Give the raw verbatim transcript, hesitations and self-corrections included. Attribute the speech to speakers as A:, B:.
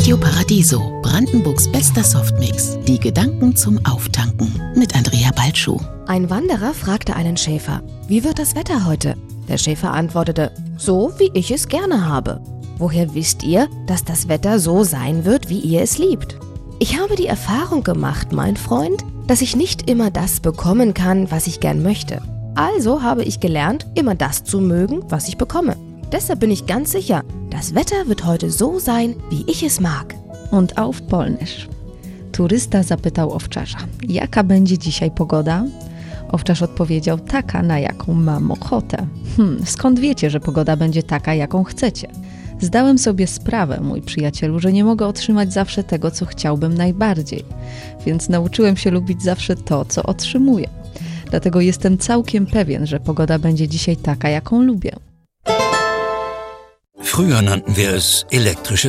A: Radio Paradiso, Brandenburgs bester Softmix. Die Gedanken zum Auftanken mit Andrea Balschuh.
B: Ein Wanderer fragte einen Schäfer: Wie wird das Wetter heute? Der Schäfer antwortete: So, wie ich es gerne habe. Woher wisst ihr, dass das Wetter so sein wird, wie ihr es liebt? Ich habe die Erfahrung gemacht, mein Freund, dass ich nicht immer das bekommen kann, was ich gern möchte. Also habe ich gelernt, immer das zu mögen, was ich bekomme. Deshalb bin ich ganz sicher, das Wetter wird heute so sein, wie ich es mag.
C: Und auf Polnisch. Turysta zapytał owczarza: jaka będzie dzisiaj pogoda? Owczarz odpowiedział: taka, na jaką mam ochotę. Hmm, skąd wiecie, że pogoda będzie taka, jaką chcecie? Zdałem sobie sprawę, mój przyjacielu, że nie mogę otrzymać zawsze tego, co chciałbym najbardziej. Więc nauczyłem się lubić zawsze to, co otrzymuję. Dlatego jestem całkiem pewien, że pogoda będzie dzisiaj taka, jaką lubię.
D: Früher nannten wir es elektrische